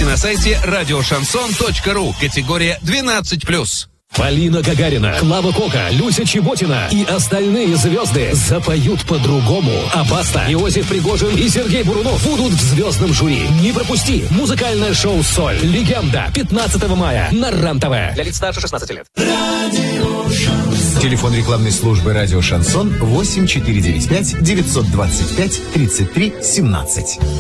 Подробности на сайте радиошансон.ру. Категория 12+. Полина Гагарина, Клава Кока, Люся Чеботина и остальные звезды запоют по-другому. А Баста, Иосиф Пригожин и Сергей Бурунов будут в звездном жюри. Не пропусти! Музыкальное шоу «Соль». Легенда. 15 мая на РЕН-ТВ. Для лиц старше 16 лет. Телефон рекламной службы «Радио Шансон» 8495 925 33 17.